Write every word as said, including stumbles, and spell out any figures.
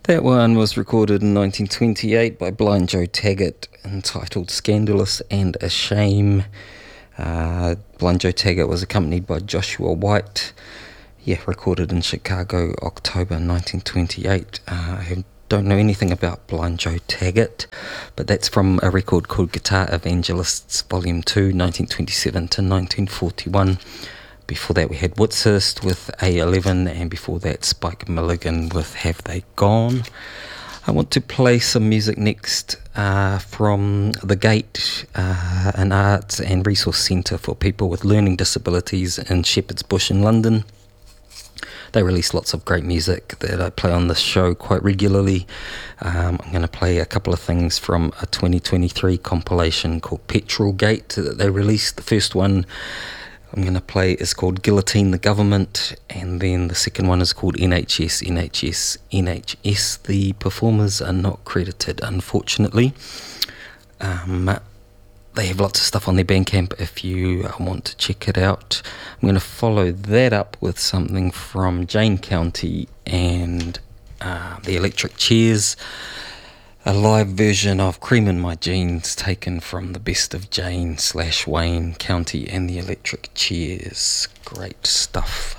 That one was recorded in nineteen twenty-eight by Blind Joe Taggart, entitled Scandalous and a Shame. Uh, Blind Joe Taggart was accompanied by Joshua White. Yeah, recorded in Chicago, October nineteen twenty-eight. Uh, I don't know anything about Blind Joe Taggart, but that's from a record called Guitar Evangelists Volume two, nineteen twenty-seven to nineteen forty-one. Before that we had Witshurst with A eleven, and before that Spike Milligan with Have They Gone. I want to play some music next uh, from The Gate, uh, an arts and resource centre for people with learning disabilities in Shepherd's Bush in London. They release lots of great music that I play on this show quite regularly. Um, I'm going to play a couple of things from a twenty twenty-three compilation called Petrol Gate that they released. The first one I'm going to play is called Guillotine the Government, and then the second one is called N H S, N H S, N H S. The performers are not credited, unfortunately. Um, they have lots of stuff on their Bandcamp if you want to check it out. I'm going to follow that up with something from Jane County and uh, the Electric Chairs. A live version of Cream in My Jeans taken from the Best of Jane slash Wayne County and the Electric Chairs. Great stuff.